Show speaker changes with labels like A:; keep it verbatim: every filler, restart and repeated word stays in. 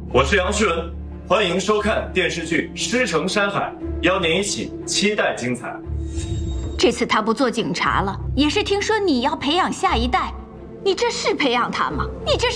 A: 我是杨旭文，欢迎收看电视剧《师承山海》，邀您一起期待精彩。
B: 这次他不做警察了，也是听说你要培养下一代，你这是培养他吗？你这是。